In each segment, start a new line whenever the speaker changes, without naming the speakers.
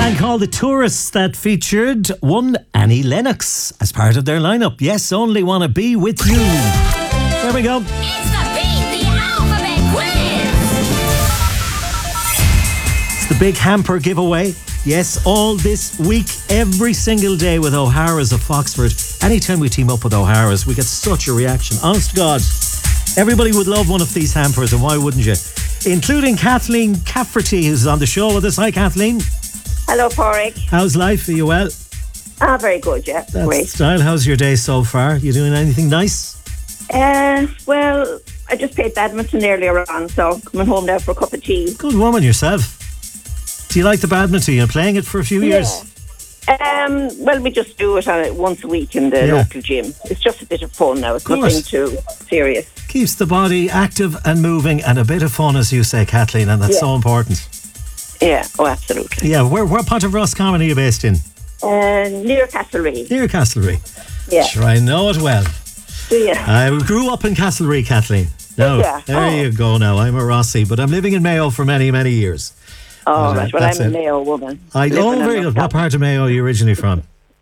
band called The Tourists that featured one Annie Lennox as part of their lineup. Yes, Only Wanna Be With You. There we go.
It's the Beat the Alphabet Quiz.
It's the big hamper giveaway. Yes, all this week, every single day with O'Hara's of Foxford. Anytime we team up with O'Hara's, we get such a reaction. Honest to God, everybody would love one of these hampers, and why wouldn't you? Including Kathleen Cafferty, who's on the show with us. Hi, Kathleen.
Hello, Porrick.
How's life? Are you well?
Very good, yeah.
That's
Great.
style. How's your day so far? You doing anything nice?
Well, I just played badminton earlier on, so coming home now for a cup of tea.
Good woman yourself. Do you like the badminton? You're playing it for a few years?
Well, we just do it once a week in the local gym. It's just a bit of fun now. It's nothing too serious.
Keeps the body active and moving, and a bit of fun, as you say, Kathleen, and that's so important.
Yeah, oh, absolutely.
Yeah, where part of Roscommon are you based in?
Near Castlereagh.
Near Castlereagh.
Yeah.
Sure, I know it well.
Do you?
I grew up in Castlereagh, Kathleen. No, there you go now. I'm a Rossie, but I'm living in Mayo for many, many years.
Oh, right. Well, I'm a Mayo woman.
Very good. What part of Mayo are you originally from?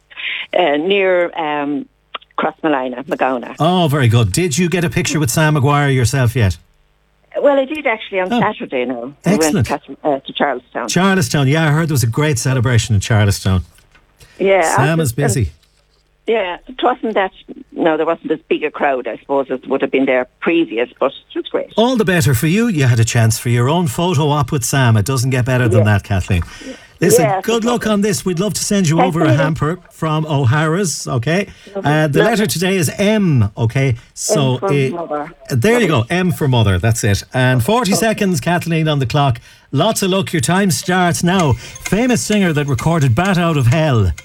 Near Crossmalina, Magona.
Oh, very good. Did you get a picture with Sam Maguire yourself yet?
Well, I did actually on Saturday now.
Excellent.
We went to Charlestown.
Charlestown, yeah, I heard there was a great celebration in Charlestown.
Yeah.
Sam is busy.
Yeah, it wasn't that. No, there wasn't as big a crowd, I suppose, as would have been there previous, but it was great.
All the better for you. You had a chance for your own photo op with Sam. It doesn't get better than that, Kathleen. Listen, good luck on this. We'd love to send you over a hamper from O'Hara's, okay? The letter today is M, okay? So there you go, M for mother, that's it. And 40 seconds, Kathleen, on the clock. Lots of luck. Your time starts now. Famous singer that recorded Bat Out of Hell.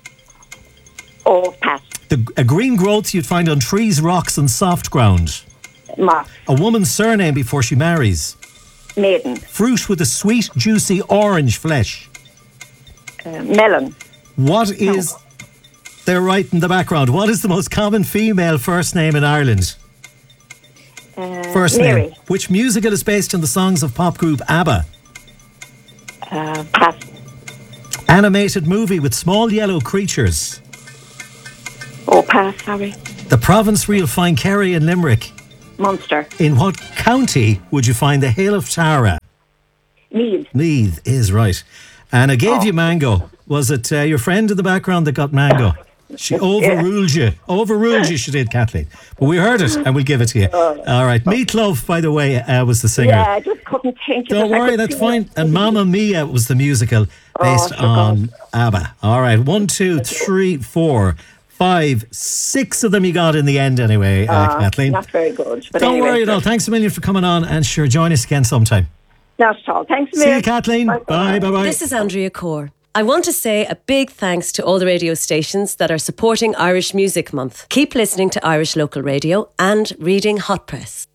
Oh, pass.
A green growth you'd find on trees, rocks and soft ground.
Moss.
A woman's surname before she marries.
Maiden.
Fruit with a sweet, juicy orange flesh.
Melon.
What is... They're right in the background. What is the most common female first name in Ireland? First
Mary.
name. Which musical is based on the songs of pop group ABBA?
Pass.
Animated movie with small yellow creatures.
Oh, pass, sorry.
The province where you'll find Kerry and Limerick.
Munster.
In what county would you find the Hill of Tara?
Meath.
Meath is right. And I gave you mango. Was it your friend in the background that got mango? She overruled you. Overruled you, she did, Kathleen. But we heard it and we'll give it to you. All right. Meatloaf, by the way, was the singer.
Yeah, I just couldn't think of it.
Don't worry, that's fine. And Mamma Mia was the musical based on ABBA. All right. 1, 2, 3, 4, 5, 6 of them you got in the end anyway, Kathleen.
Not very good. But
Don't
anyway,
worry at all. Thanks a million for coming on, and sure, join us again sometime.
Not at all. Thanks a
See
million.
you, Kathleen. Bye.
This is Andrea Corr. I want to say a big thanks to all the radio stations that are supporting Irish Music Month. Keep listening to Irish Local Radio and reading Hot Press.